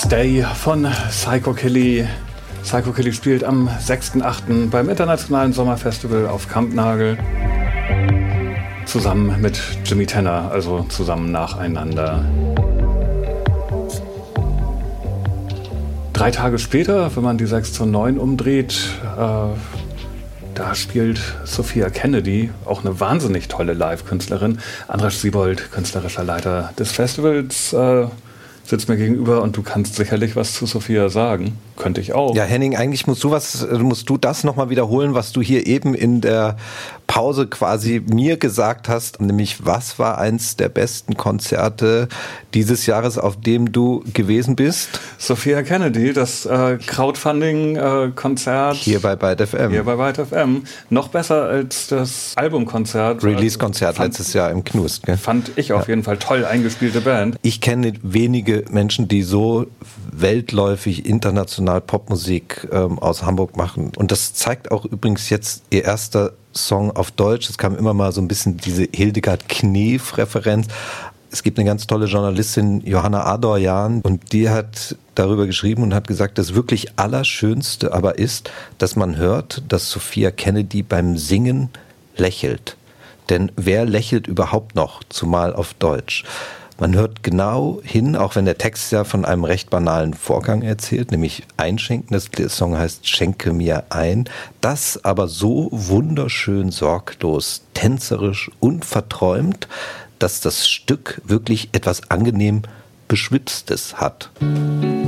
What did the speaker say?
Stay von Psycho Killy. Psycho Killy spielt am 6.8. beim Internationalen Sommerfestival auf Kampnagel. Zusammen mit Jimmy Tenner, also zusammen nacheinander. 3 Tage später, wenn man die 6:9 umdreht, da spielt Sophia Kennedy, auch eine wahnsinnig tolle Live-Künstlerin. Andras Siebold, künstlerischer Leiter des Festivals, sitzt mir gegenüber und du kannst sicherlich was zu Sophia sagen. Könnte ich auch. Ja, Henning, eigentlich musst du das nochmal wiederholen, was du hier eben in der Pause quasi mir gesagt hast, nämlich was war eins der besten Konzerte dieses Jahres, auf dem du gewesen bist? Sophia Kennedy, das Crowdfunding-Konzert. Hier bei Byte FM. Noch besser als das Albumkonzert. Release-Konzert letztes Jahr im Knust. Gell? Fand ich auf jeden Fall toll eingespielte Band. Ich kenne wenige Menschen, die so weltläufig international Popmusik aus Hamburg machen. Und das zeigt auch übrigens jetzt ihr erster Song auf Deutsch. Es kam immer mal so ein bisschen diese Hildegard Knef-Referenz. Es gibt eine ganz tolle Journalistin, Johanna Adorjan, und die hat darüber geschrieben und hat gesagt, das wirklich Allerschönste aber ist, dass man hört, dass Sophia Kennedy beim Singen lächelt. Denn wer lächelt überhaupt noch, zumal auf Deutsch? Man hört genau hin, auch wenn der Text ja von einem recht banalen Vorgang erzählt, nämlich Einschenken. Der Song heißt Schenke mir ein. Das aber so wunderschön sorglos, tänzerisch und verträumt, dass das Stück wirklich etwas angenehm Beschwipstes hat.